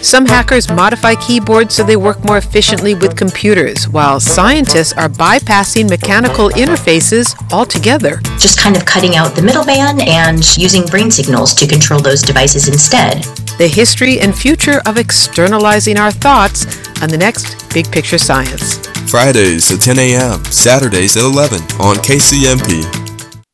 Some hackers modify keyboards so they work more efficiently with computers, while scientists are bypassing mechanical interfaces altogether. Just kind of cutting out the middleman and using brain signals to control those devices instead. The history and future of externalizing our thoughts on the next Big Picture Science. Fridays at 10 a.m., Saturdays at 11 on KCMP.